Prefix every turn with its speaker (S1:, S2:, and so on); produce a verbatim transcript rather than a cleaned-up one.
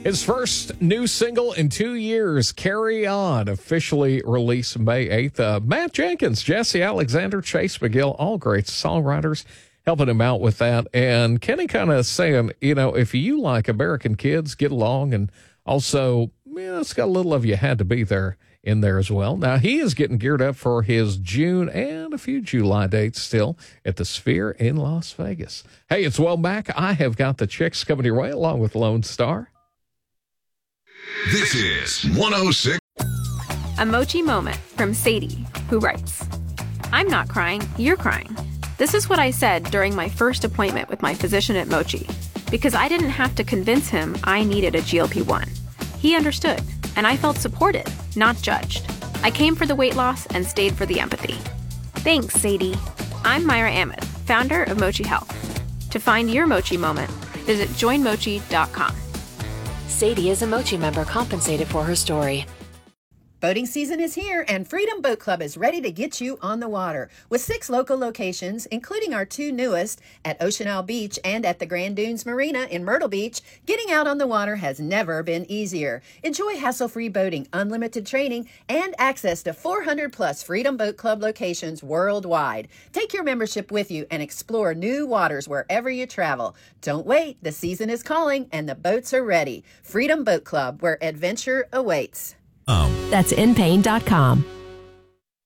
S1: His first new single in two years, Carry On, officially released May eighth. Uh, Matt Jenkins, Jesse Alexander, Chase McGill, all great songwriters helping him out with that. And Kenny kind of saying, you know, if you like American Kids, get along. And also, yeah, it's got a little of You Had to Be There in there as well. Now, he is getting geared up for his June and a few July dates still at the Sphere in Las Vegas. Hey, it's Well Back. I have got the chicks coming your way along with Lone Star.
S2: This is one oh six.
S3: A Mochi moment from Sadie, who writes, I'm not crying, you're crying. This is what I said during my first appointment with my physician at Mochi, because I didn't have to convince him I needed a G L P one. He understood, and I felt supported, not judged. I came for the weight loss and stayed for the empathy. Thanks, Sadie. I'm Myra Ahmed, founder of Mochi Health. To find your Mochi moment, visit join mochi dot com.
S4: Sadie is a Mochi member compensated for her story.
S5: Boating season is here, and Freedom Boat Club is ready to get you on the water. With six local locations, including our two newest at Ocean Isle Beach and at the Grand Dunes Marina in Myrtle Beach, getting out on the water has never been easier. Enjoy hassle-free boating, unlimited training, and access to four hundred plus Freedom Boat Club locations worldwide. Take your membership with you and explore new waters wherever you travel. Don't wait, the season is calling and the boats are ready. Freedom Boat Club, where adventure awaits.
S6: That's in pain dot com.